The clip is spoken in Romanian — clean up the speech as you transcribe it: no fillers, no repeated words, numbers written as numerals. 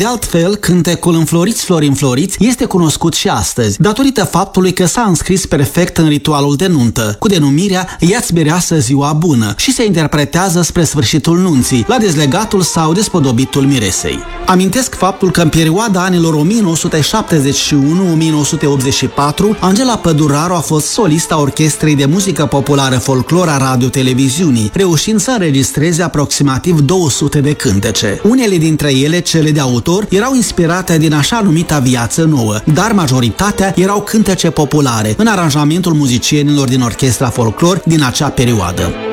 De altfel, cântecul Înfloriți, flori înfloriți este cunoscut și astăzi, datorită faptului că s-a înscris perfect în ritualul de nuntă, cu denumirea Ia-ți mireasă ziua bună, și se interpretează spre sfârșitul nunții, la dezlegatul sau despodobitul miresei. Amintesc faptul că în perioada anilor 1971-1984, Angela Păduraru a fost solista Orchestrei de Muzică Populară Folclor a Radio-Televiziunii, reușind să înregistreze aproximativ 200 de cântece. Unele dintre ele, cele de autor, erau inspirate din așa numita viață nouă, dar majoritatea erau cântece populare, în aranjamentul muzicienilor din Orchestra Folclor din acea perioadă.